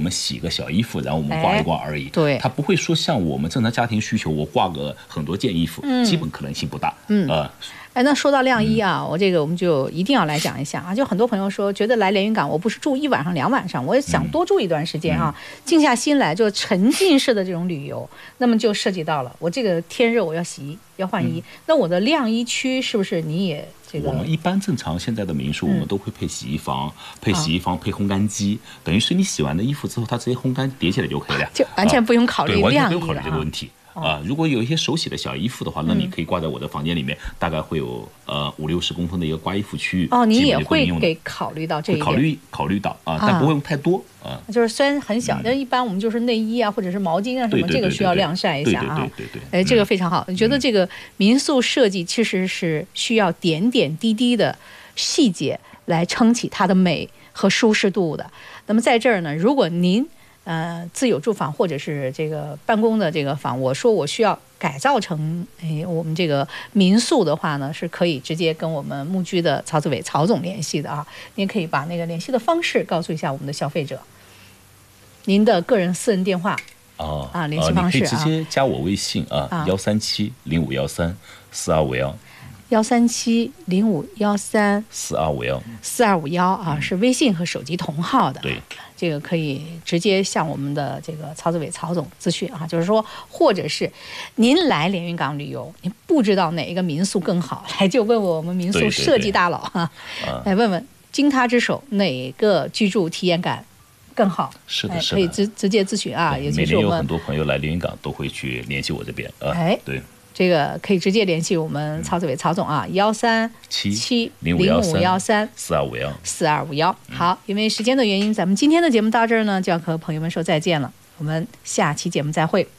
们洗个小衣服，然后我们挂一挂而已。 对， 它不会说像我们正常家庭需求，我挂个很多件衣服，基本可能性不大。 那说到晾衣啊，我们就一定要来讲一下啊。就很多朋友说，觉得来连云港，我不是住1晚上2晚上，我也想多住一段时间啊，静下心来，就沉浸式的这种旅游。那么就涉及到了，我这个天热我要洗衣要换衣，那我的晾衣区是不是你也这个？ 我们一般正常现在的民宿，我们都会配洗衣房，配烘干机，等于是你洗完的衣服之后，它直接烘干叠起来就可以了， 就完全不用考虑晾衣了， 完全不用考虑这个问题。如果有一些手洗的小衣服的话，那你可以挂在我的房间里面，大概会有50-60公分的一个挂衣服区域。 你也会给考虑到这一点， 会考虑到但不会用太多就是虽然很小，但一般我们就是内衣啊，或者是毛巾啊什么，这个需要晾晒一下啊。对，这个非常好。你觉得这个民宿设计其实是需要点点滴滴的细节来撑起它的美和舒适度的。那么在这儿呢，如果您自有住房或者是这个办公的这个房，我说我需要改造成我们这个民宿的话呢，是可以直接跟我们木居的曹子伟曹总联系的啊。您可以把那个联系的方式告诉一下我们的消费者，您的个人私人电话联系方式你可以直接加我微信137-0513-4251。 137-0513-4251是微信和手机同号的。 对， 这个可以直接向我们的这个曹子伟曹总咨询就是说，或者是您来连云港旅游，您不知道哪一个民宿更好，来就问问我们民宿设计大佬来问问经他之手哪个居住体验感更好。 是的， 可以直接咨询也就是我们每年有很多朋友来连云港都会去联系我这边对。 这个可以直接联系我们曹子伟曹总137-0513-4251。好，因为时间的原因，咱们今天的节目到这儿呢，就要和朋友们说再见了。我们下期节目再会。